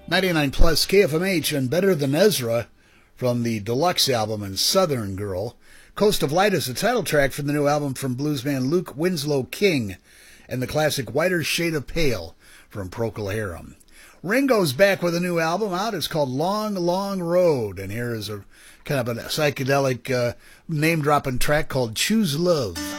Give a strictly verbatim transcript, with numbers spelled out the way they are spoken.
ninety-nine plus K F M H and Better Than Ezra from the deluxe album and Southern Girl. Coast of Light is the title track from the new album from bluesman Luke Winslow King, and the classic Whiter Shade of Pale from Procol Harum. Ringo's back with a new album out. It's called Long, Long Road, and here is a kind of a psychedelic uh, name-dropping track called Choose Love.